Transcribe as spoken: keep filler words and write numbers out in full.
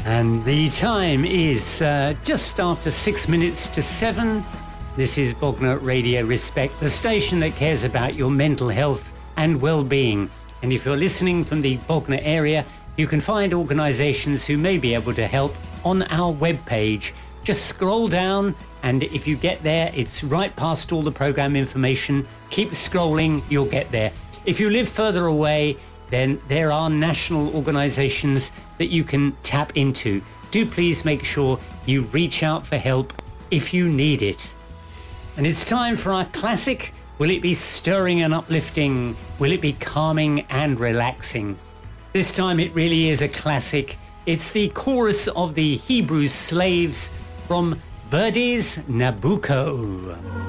And the time is uh, just after six minutes to seven. This is Bognor Radio Respect, the station that cares about your mental health and well-being. And if you're listening from the Bognor area, you can find organisations who may be able to help on our webpage. Just scroll down, and if you get there, it's right past all the programme information. Keep scrolling, you'll get there. If you live further away, then there are national organisations that you can tap into. Do please make sure you reach out for help if you need it. And it's time for our classic. Will it be stirring and uplifting? Will it be calming and relaxing? This time it really is a classic. It's the chorus of the Hebrew Slaves from Verdi's Nabucco.